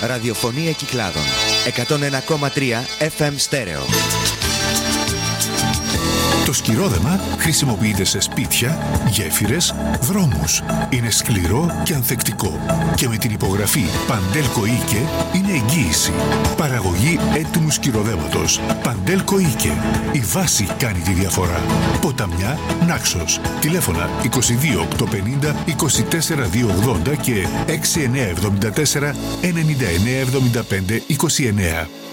Ραδιοφωνία Κυκλάδων. 101,3 FM στέρεο. Το σκυρόδεμα χρησιμοποιείται σε σπίτια, γέφυρες, δρόμους. Είναι σκληρό και ανθεκτικό και με την υπογραφή Παντέλκο Ίκε είναι εγγύηση. Παραγωγή έτοιμου σκυροδέματος. Παντέλκο Ίκε. Η βάση κάνει τη διαφορά. Ποταμιά, Νάξος. Τηλέφωνα 22 850 24 280 και 6974 99 75 29.